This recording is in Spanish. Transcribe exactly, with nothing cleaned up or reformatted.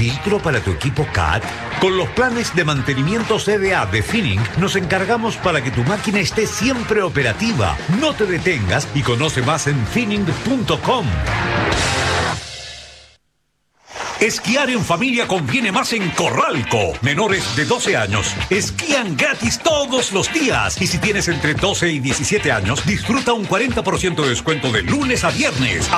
filtro para tu equipo C A T? Con los planes de mantenimiento C D A de Finning nos encargamos para que tu máquina esté siempre operativa. No te detengas y conoce más en finning punto com. Esquiar en familia conviene más en Corralco. Menores de doce años esquían gratis todos los días. Y si tienes entre doce y diecisiete años, disfruta un cuarenta por ciento de descuento de lunes a viernes.